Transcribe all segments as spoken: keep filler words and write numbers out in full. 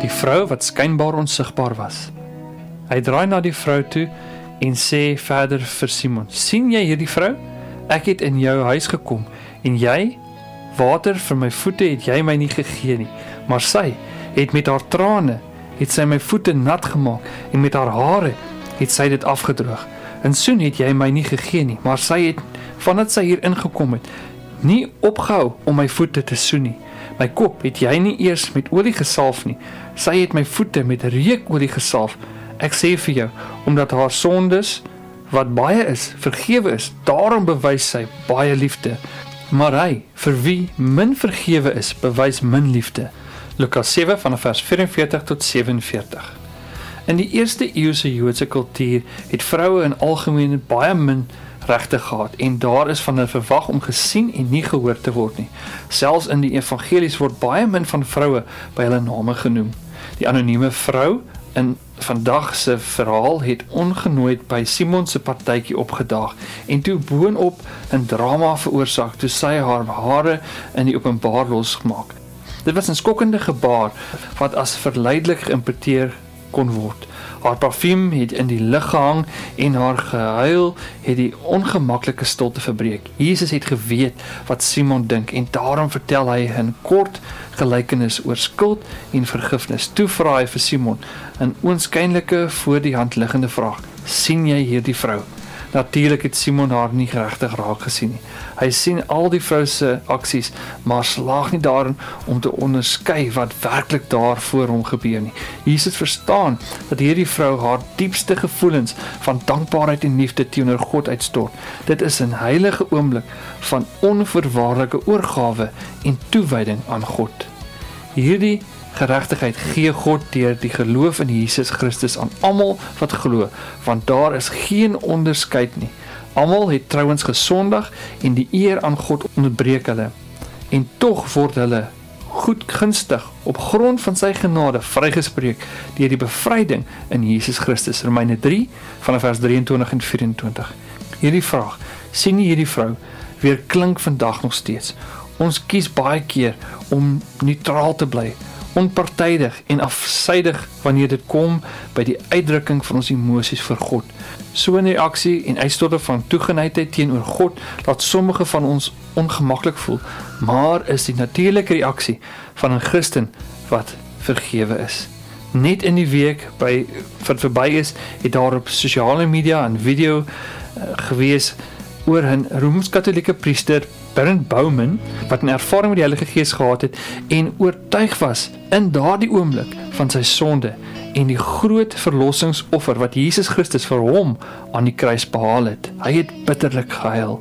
die vrou wat skynbaar onsigbaar was. Hy draai na die vrou toe en sê verder vir Simon, sien jy hierdie vrou? Ek het in jou huis gekom en jy, water vir my voete het jy my nie gegee nie, maar sy het met haar trane, het sy my voete nat gemaak en met haar hare het sy dit afgedroog. En soen het jy my nie gegee nie, maar sy het, vandat sy hier ingekom het, nie opgehou om my voete te soen nie. My kop het jy nie eers met olie gesalf nie, sy het my voete met reukolie gesalf. Ek sê vir jou, omdat haar sondes, wat baie is, vergewe is, daarom bewys sy baie liefde. Maar hy, vir wie min vergewe is, bewys min liefde. Lukas sewe vanaf vers vyf-en-veertig tot sewe-en-veertig. In die eerste eeuse Joodse kultuur het vroue in algemeen baie min regte gehad en daar is van hulle verwag om gesien en nie gehoor te word nie. Selfs in die evangelies word baie min van vroue by hulle name genoem. Die anonieme vrou in vandag se verhaal het ongenooid by Simon se partytjie opgedaag en toe boonop 'n drama veroorsaak toe sy haar hare in die openbaar losgemaak. Dit was 'n skokkende gebaar wat as verleidelik geïnterpreteer kon word. Haar parfuum het in die lug gehang en haar gehuil het die ongemaklike stilte verbreek. Jesus het geweet wat Simon dink en daarom vertel hy 'n kort gelykenis oor skuld en vergifnis. Toe vra hy vir Simon 'n oënskynlike voor die hand liggende vraag: sien jy hierdie vrou? Natuurlik het Simon haar nie regtig raak gesien nie. Hy sien al die vrou se aksies, maar slaag nie daarin om te onderskei wat werklik daar voor hom gebeur nie. Jesus verstaan dat hierdie vrou haar diepste gevoelens van dankbaarheid en liefde teenoor God uitstort. Dit is 'n heilige oomblik van onvoorwaardelike oorgawe en toewyding aan God. Hierdie geregtigheid gee God deur die geloof in Jesus Christus aan almal wat glo, want daar is geen onderskeid nie. Almal het trouens gesondig en die eer aan God ontbreek hulle. En tog word hulle goedgunstig op grond van sy genade vrygespreek deur die bevryding in Jesus Christus. Romeine drie vanaf vers drieëntwintig en vyf-en-twintig. Hierdie vraag, sien jy hierdie vrou, weer klink vandag nog steeds. Ons kies baie keer om neutraal te bly, onpartydig en afsydig wanneer dit kom by die uitdrukking van ons emosies vir God. So 'n reaksie en uitstorting van toegeneigtheid teenoor God laat sommige van ons ongemaklik voel, maar is die natuurlike reaksie van 'n Christen wat vergewe is. Net in die week by wat verby is, het daar op sosiale media 'n video uh, gewees oor 'n Rooms-Katolieke priester Bernd Bauman, wat 'n ervaring met die Heilige Gees gehad het en oortuig was in daardie oomblik van sy sonde en die groot verlossingsoffer wat Jesus Christus vir hom aan die kruis behaal het. Hy het bitterlik gehuil.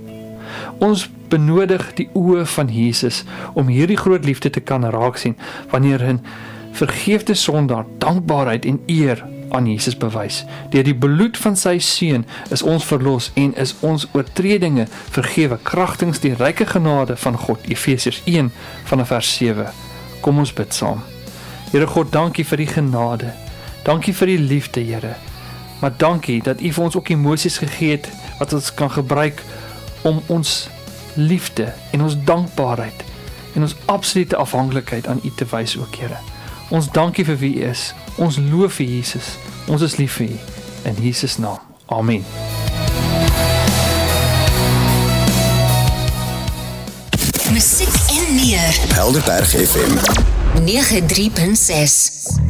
Ons benodig die oë van Jesus om hierdie groot liefde te kan raak sien wanneer 'n vergeefde sondaar dankbaarheid en eer aan Jesus bewys. Deur die bloed van sy seun is ons verlos en is ons oortredinge vergewe kragtens die ryke genade van God. Efesiërs een vanaf vers sewe. Kom ons bid saam. Here God, dankie vir die genade. Dankie vir die liefde, Here. Maar dankie dat U vir ons ook emosies gegee het wat ons kan gebruik om ons liefde en ons dankbaarheid en ons absolute afhanklikheid aan U te wys ook, Here. Ons dankie vir wie U is. Ons loof vir Jesus. Ons is lief vir U. In Jesus naam. Amen. Musiek en meer. Helderberg F M nege drie punt ses